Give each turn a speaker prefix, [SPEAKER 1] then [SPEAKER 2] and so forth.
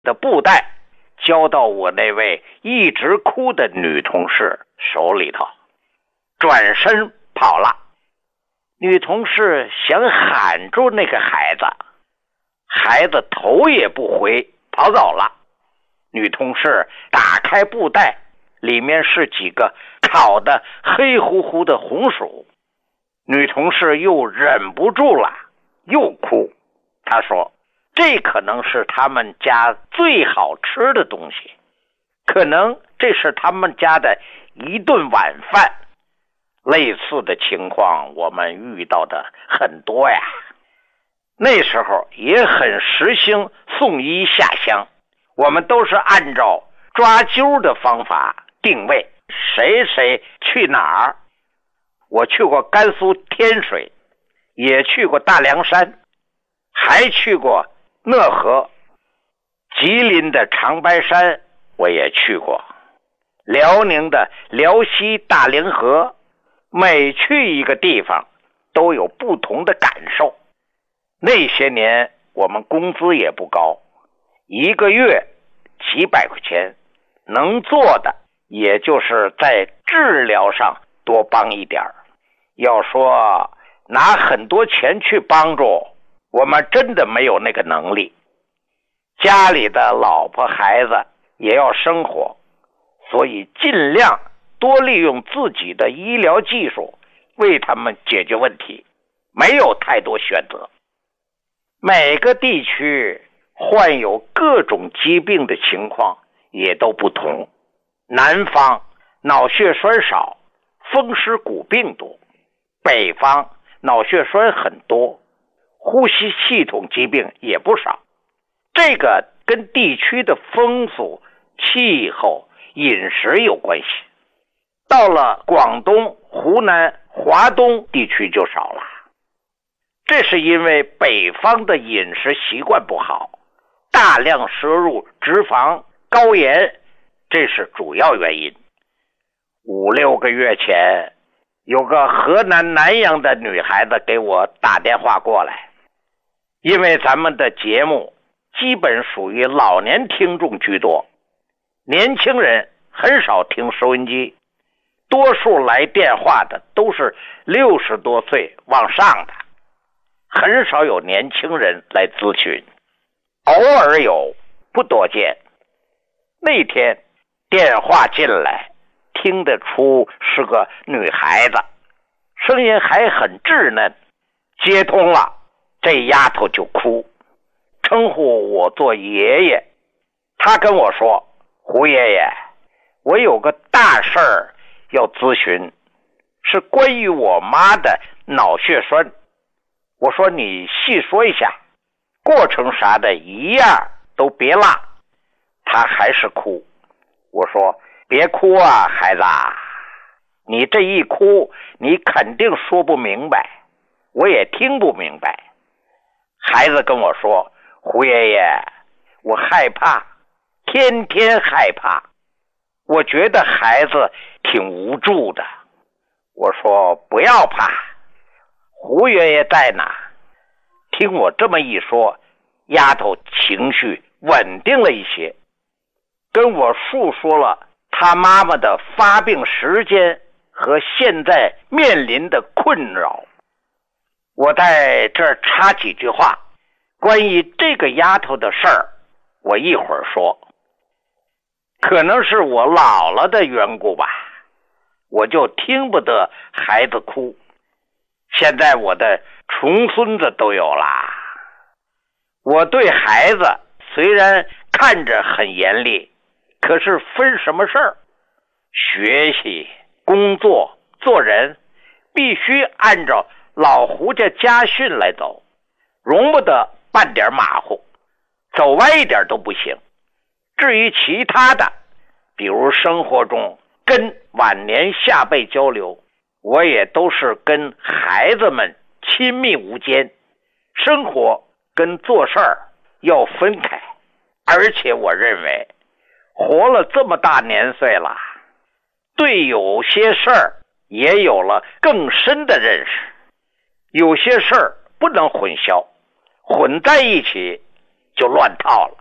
[SPEAKER 1] 的布袋交到我那位一直哭的女同事手里头，转身跑了。女同事想喊住那个孩子，孩子头也不回跑走了。女同事打开布袋，里面是几个烤的黑乎乎的红薯。女同事又忍不住了，又哭。她说这可能是他们家最好吃的东西，可能这是他们家的一顿晚饭。类似的情况我们遇到的很多呀。那时候也很实行送医下乡，我们都是按照抓阄的方法定位，谁谁去哪儿。我去过甘肃天水，也去过大凉山，还去过讷河，吉林的长白山我也去过，辽宁的辽西大凌河。每去一个地方都有不同的感受。那些年我们工资也不高，一个月几百块钱，能做的也就是在治疗上多帮一点。要说拿很多钱去帮助，我们真的没有那个能力。家里的老婆孩子也要生活，所以尽量多利用自己的医疗技术为他们解决问题，没有太多选择。每个地区患有各种疾病的情况也都不同。南方脑血栓少，风湿骨病多；北方脑血栓很多，呼吸系统疾病也不少。这个跟地区的风俗、气候、饮食有关系。到了广东、湖南、华东地区就少了，这是因为北方的饮食习惯不好，大量摄入脂肪、高盐，这是主要原因。5、6个月前，有个河南南阳的女孩子给我打电话过来，因为咱们的节目基本属于老年听众居多，年轻人很少听收音机，多数来电话的都是60多岁往上的，很少有年轻人来咨询，偶尔有，不多见。那天电话进来，听得出是个女孩子，声音还很稚嫩。接通了，这丫头就哭，称呼我做爷爷。她跟我说，胡爷爷，我有个大事儿要咨询，是关于我妈的脑血栓。我说你细说一下，过程啥的一样都别落。她还是哭。我说别哭啊，孩子，你这一哭你肯定说不明白，我也听不明白。孩子跟我说，胡爷爷，我害怕，天天害怕，我觉得孩子挺无助的。我说不要怕，胡爷爷在哪？听我这么一说，丫头情绪稳定了一些，跟我述说了她妈妈的发病时间和现在面临的困扰。我在这儿插几句话，关于这个丫头的事儿，我一会儿说。可能是我老了的缘故吧，我就听不得孩子哭。现在我的重孙子都有啦。我对孩子虽然看着很严厉，可是分什么事儿？学习、工作、做人，必须按照老胡家家训来走，容不得半点马虎，走歪一点都不行。至于其他的，比如生活中跟晚年下辈交流，我也都是跟孩子们亲密无间，生活跟做事儿要分开。而且我认为活了这么大年岁了，对有些事儿也有了更深的认识。有些事儿不能混淆，混在一起就乱套了。